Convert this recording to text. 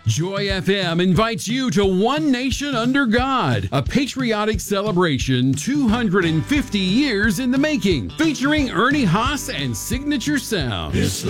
Joy FM invites you to One Nation Under God, a patriotic celebration 250 years in the making, featuring Ernie Haas and Signature Sound.